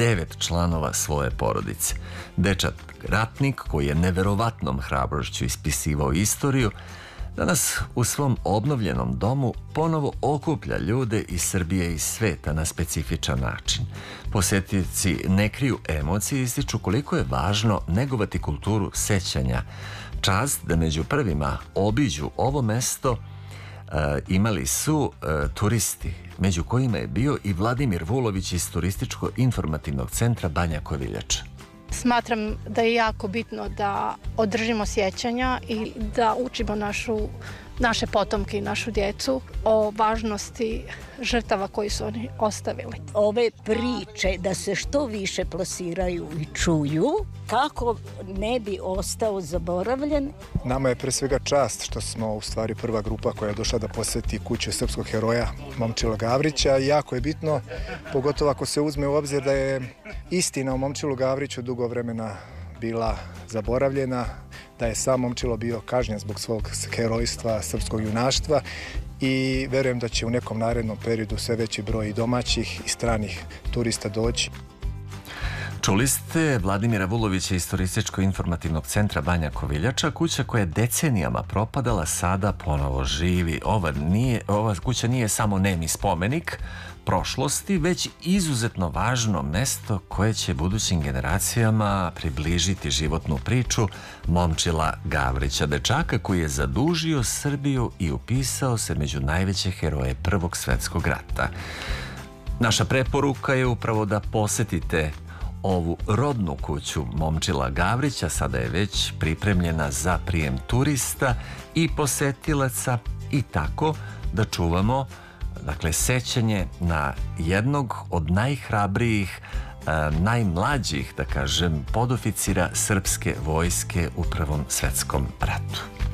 9 članova svoje porodice. Dečak ratnik koji je neverovatnom hrabrošću ispisivao istoriju, danas u svom obnovljenom domu ponovo okuplja ljude iz Srbije i sveta na specifičan način. Posjetioci ne kriju emocije i ističu koliko je važno negovati kulturu sećanja. Čast da među prvima obiđu ovo mesto imali su turisti, među kojima je bio i Vladimir Vulović iz Turističko-informativnog centra Banja Koviljača. Smatram da je jako bitno da održimo sjećanja i da učimo naše potomke i našu djecu o važnosti žrtava koji su oni ostavili. Ove priče da se što više plasiraju i čuju, kako ne bi ostao zaboravljen. Nama je pre svega čast što smo u stvari prva grupa koja je došla da posjeti kuću srpskog heroja Momčila Gavrića. I jako je bitno, pogotovo ako se uzme u obzir da je istina o Momčilu Gavriću dugo vremena bila zaboravljena, da je sam Momčilo bio kažnjen zbog svog herojstva, srpskog junaštva i verujem da će u nekom narednom periodu sve veći broj i domaćih i stranih turista doći. Čuli ste Vladimira Vulovića iz Turističko-informativnog centra Banja Koviljača. Kuća koja je decenijama propadala sada ponovo živi. Ova kuća nije samo nemi spomenik prošlosti, već izuzetno važno mesto koje će budućim generacijama približiti životnu priču Momčila Gavrića, dečaka koji je zadužio Srbiju i upisao se među najveće heroje Prvog svjetskog rata. Naša preporuka je upravo da posetite ovu rodnu kuću Momčila Gavrića. Sada je već pripremljena za prijem turista i posetilaca i tako da čuvamo sećanje na jednog od najhrabrijih, najmlađih, da kažem, podoficira srpske vojske u Prvom svjetskom ratu.